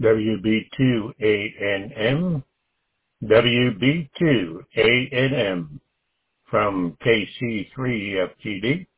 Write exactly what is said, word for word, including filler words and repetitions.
W B two A N M, W B two A N M from K C three F T D.